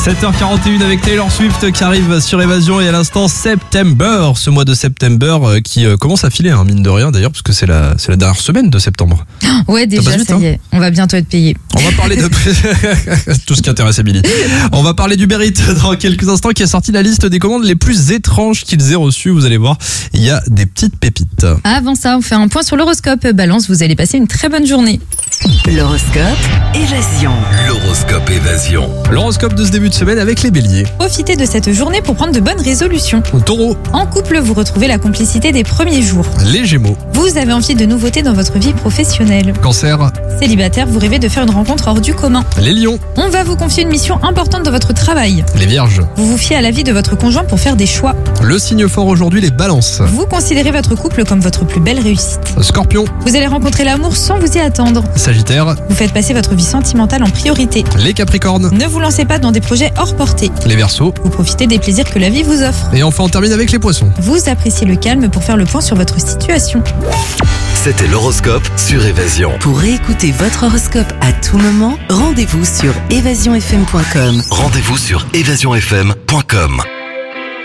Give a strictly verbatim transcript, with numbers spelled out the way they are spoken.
sept heures quarante et une avec Taylor Swift qui arrive sur Évasion et à l'instant September, ce mois de September qui commence à filer, hein, mine de rien d'ailleurs, parce que c'est la, c'est la dernière semaine de septembre. Ouais, déjà, ça, vite, ça y est, hein. On va bientôt être payé. On va parler de tout ce qui intéresse Billy. On va parler d'Uber Eats dans quelques instants, qui a sorti la liste des commandes les plus étranges qu'ils aient reçues. Vous allez voir, il y a des petites pépites. Avant ça, on fait un point sur l'horoscope. Balance, vous allez passer une très bonne journée. L'horoscope Évasion. L'horoscope Évasion. L'horoscope de ce début de semaine avec les béliers. Profitez de cette journée pour prendre de bonnes résolutions. Taureau. En couple, vous retrouvez la complicité des premiers jours. Les gémeaux. Vous avez envie de nouveautés dans votre vie professionnelle. Cancer. Célibataire, vous rêvez de faire une rencontre hors du commun. Les lions. On va vous confier une mission importante dans votre travail. Les vierges. Vous vous fiez à l'avis de votre conjoint pour faire des choix. Le signe fort aujourd'hui, les balances. Vous considérez votre couple comme votre plus belle réussite. Scorpion. Vous allez rencontrer l'amour sans vous y attendre. Sagittaire. Vous faites passer votre vie sentimentale en priorité. Les capricornes. Ne vous lancez pas dans des projets hors portée. Les verseaux. Vous profitez des plaisirs que la vie vous offre. Et enfin on termine avec les poissons. Vous appréciez le calme pour faire le point sur votre situation. C'était l'horoscope sur Évasion. Pour réécouter votre horoscope à tout moment, rendez-vous sur évasion f m point com. Rendez-vous sur évasion f m point com.